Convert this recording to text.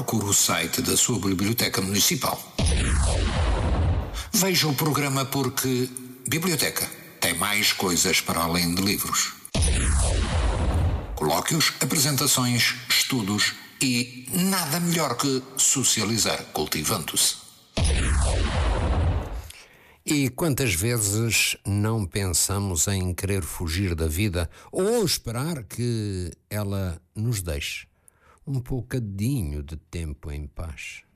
procure o site da sua biblioteca municipal. Veja o programa porque biblioteca tem mais coisas para além de livros. Colóquios, apresentações, estudos e nada melhor que socializar cultivando-se. E quantas vezes não pensamos em querer fugir da vida ou esperar que ela nos deixe um bocadinho de tempo em paz?